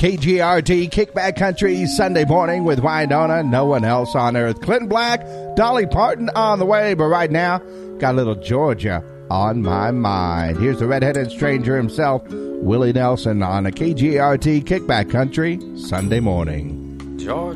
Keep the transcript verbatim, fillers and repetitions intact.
K G R T Kickback Country Sunday morning with Wynonna, no one else on earth. Clinton Black, Dolly Parton on the way, but right now, got a little Georgia on my mind. Here's the redheaded stranger himself, Willie Nelson, on a K G R T Kickback Country Sunday morning. Georgia.